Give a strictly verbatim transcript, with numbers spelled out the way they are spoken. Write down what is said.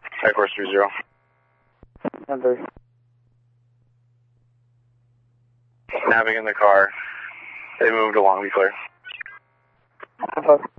Air Force three zero. Number. Napping in the car. They moved along, be clear. Alpha.